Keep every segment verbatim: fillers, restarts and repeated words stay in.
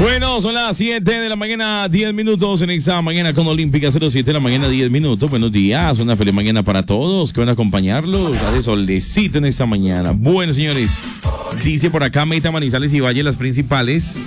Bueno, son las siete de la mañana, diez minutos en esta mañana con Olímpica, cero siete de la mañana, diez minutos. Buenos días, una feliz mañana para todos que van a acompañarlos. Hace solecito en esta mañana. Bueno, señores, dice por acá Meta, Manizales y Valle, las principales.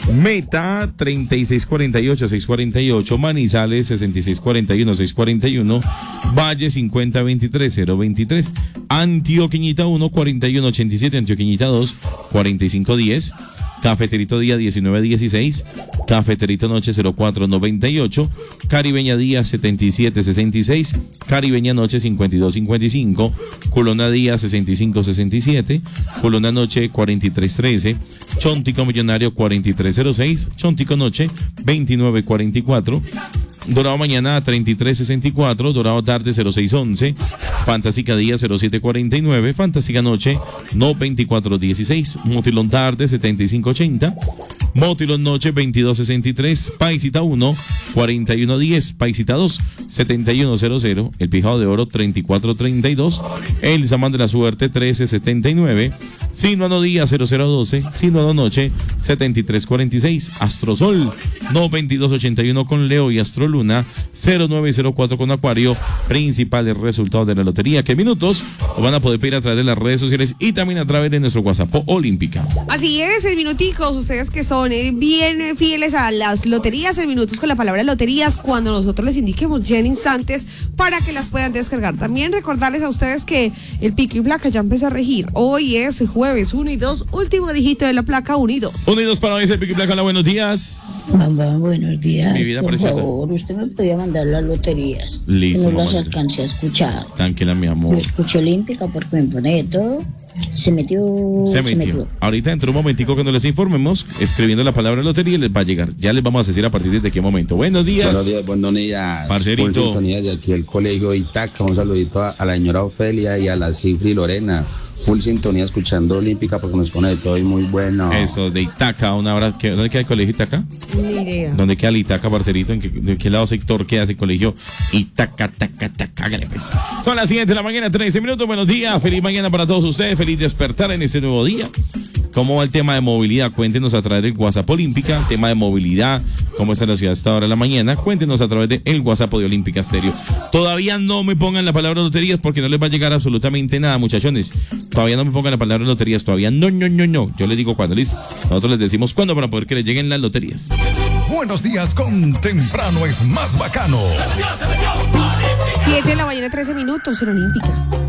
Meta treinta y seis cuarenta y ocho, seiscientos cuarenta y ocho, Manizales sesenta y seis cuarenta y uno, seiscientos cuarenta y uno, Valle cincuenta veintitrés, cero veintitrés, Antioqueñita uno, cuarenta y uno ochenta y siete, Antioqueñita dos, cuarenta y cinco diez, Cafeterito Día diecinueve dieciséis, Cafeterito Noche cero cuatro noventa y ocho, Caribeña Día setenta y siete sesenta y seis, Caribeña Noche cincuenta y dos cincuenta y cinco, Culona Día sesenta y cinco sesenta y siete, Culona Noche cuarenta y tres trece, Chontico Millonario cuarenta y tres cero seis, Chontico Noche veintinueve cuarenta y cuatro, Dorado Mañana treinta y tres sesenta y cuatro, Dorado Tarde cero seis once, Fantástica Día cero siete cuarenta y nueve, Fantástica Noche no veinticuatro dieciséis, Motilón Tarde setenta y cinco ochenta, Motilón Noche veintidós sesenta y tres, Paisita uno cuarenta y uno diez, Paisita dos setenta y uno cero cero, El Pijado de Oro treinta y cuatro treinta y dos, El Samán de la Suerte trece setenta y nueve, Sinuano Día cero cero doce, Sinuano Noche setenta y tres cuarenta y seis, Astrosol no veintidós ochenta y uno con Leo y Astroluna cero nueve cero cuatro con Acuario. Principales resultados de la lotería que en minutos lo van a poder pedir a través de las redes sociales y también a través de nuestro WhatsApp Olímpica. Así es, en minuticos, ustedes que son eh, bien fieles a las loterías, en minutos con la palabra loterías, cuando nosotros les indiquemos ya en instantes para que las puedan descargar. También recordarles a ustedes que el pico y placa ya empezó a regir. Hoy es jueves uno y dos, último dígito de la placa uno y dos. uno y dos para hoy es el pico y placa. Hola, buenos días. Mamá, buenos días. Mi vida por preciosa. favor, usted me podía mandar las loterías. Listo, No las mamá. alcancé a escuchar. Tranquila, mi Yo amor. escuché Olímpica porque me pone de todo. Se metió. Se metió. Ahorita dentro de un momentico cuando les informemos, escribiendo la palabra lotería les va a llegar. Ya les vamos a decir a partir de qué momento. Buenos días. Buenos días, buenos días. Parcerito. Full sintonía de aquí el colegio Itaca. Un saludito a, a la señora Ofelia y a la Cifri Lorena. Full sintonía escuchando Olímpica porque nos pone de todo y muy bueno. Eso, de Itaca, una hora. ¿qué- ¿Dónde queda el colegio Itaca? Ni idea. ¿Dónde queda el Itaca, parcerito? ¿En qué, de qué lado sector queda ese colegio? Itaca, taca, taca, hágale, pues. Son las siete de la mañana, trece minutos. Buenos días. Feliz mañana para todos ustedes. Feliz despertar en este nuevo día. ¿Cómo va el tema de movilidad? Cuéntenos a través del WhatsApp Olímpica. El tema de movilidad, cómo está la ciudad a esta hora de la mañana. Cuéntenos a través del WhatsApp de Olímpica Estéreo. Todavía no me pongan la palabra loterías porque no les va a llegar absolutamente nada, muchachones. Todavía no me pongan la palabra loterías. Todavía no, no, no, no. Yo les digo cuándo, listo. Nosotros les decimos cuándo para poder que les lleguen las loterías. Buenos días con Temprano es más bacano. siete de la mañana, trece minutos en Olímpica.